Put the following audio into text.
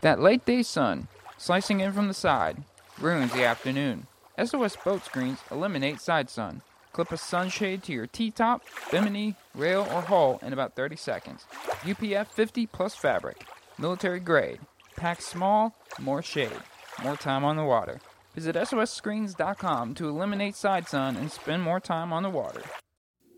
That late day sun, slicing in from the side, ruins the afternoon. SOS Boat Screens eliminate side sun. Clip a sunshade to your T-top, bimini, rail, or hull in about 30 seconds. UPF 50 plus fabric. Military grade. Pack small, more shade. More time on the water. Visit SOSscreens.com to eliminate side sun and spend more time on the water.